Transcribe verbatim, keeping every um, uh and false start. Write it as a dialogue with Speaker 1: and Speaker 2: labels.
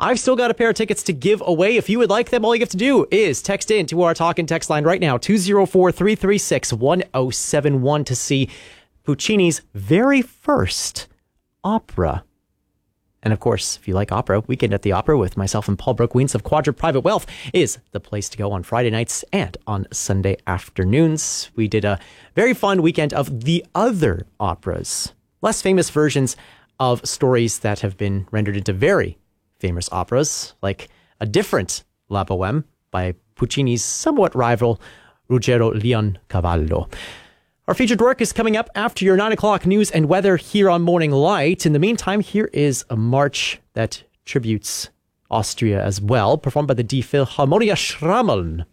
Speaker 1: I've still got a pair of tickets to give away. If you would like them, all you have to do is text in to our Talk and Text line right now, two oh four, three three six, one oh seven one, to see Puccini's very first opera. And of course, if you like opera, Weekend at the Opera with myself and Paul Brook-Wiens of Quadrant Private Wealth is the place to go on Friday nights and on Sunday afternoons. We did a very fun weekend of the other operas, less famous versions of stories that have been rendered into very famous operas, like a different La Bohème by Puccini's somewhat rival Ruggero Leoncavallo. Our featured work is coming up after your nine o'clock news and weather here on Morning Light. In the meantime, here is a march that tributes Austria as well, performed by the Die Philharmonia Schrammmeln.